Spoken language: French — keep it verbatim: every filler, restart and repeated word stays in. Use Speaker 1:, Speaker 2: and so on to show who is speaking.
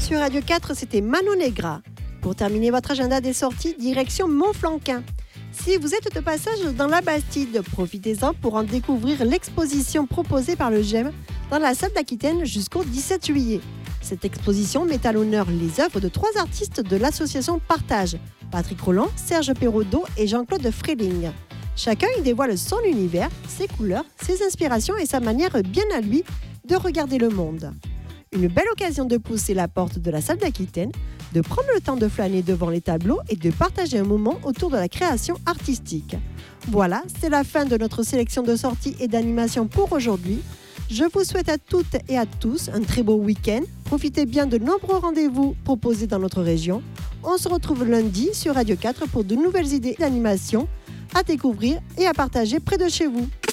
Speaker 1: Sur Radio quatre, c'était Manon Negra. Pour terminer votre agenda des sorties, direction Montflanquin. Si vous êtes de passage dans la Bastide, profitez-en pour en découvrir l'exposition proposée par le G E M dans la salle d'Aquitaine jusqu'au dix-sept juillet. Cette exposition met à l'honneur les œuvres de trois artistes de l'association Partage, Patrick Roland, Serge Perraudot et Jean-Claude Freling. Chacun y dévoile son univers, ses couleurs, ses inspirations et sa manière bien à lui de regarder le monde. Une belle occasion de pousser la porte de la salle d'Aquitaine, de prendre le temps de flâner devant les tableaux et de partager un moment autour de la création artistique. Voilà, c'est la fin de notre sélection de sorties et d'animations pour aujourd'hui. Je vous souhaite à toutes et à tous un très beau week-end. Profitez bien de nombreux rendez-vous proposés dans notre région. On se retrouve lundi sur Radio quatre pour de nouvelles idées d'animation à découvrir et à partager près de chez vous.